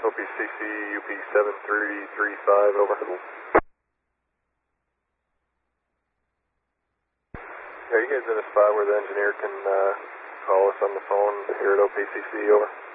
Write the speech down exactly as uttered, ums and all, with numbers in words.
O P C C, U P seven three three five, over. Are you guys in a spot where the engineer can uh, call us on the phone here at O P C C, over?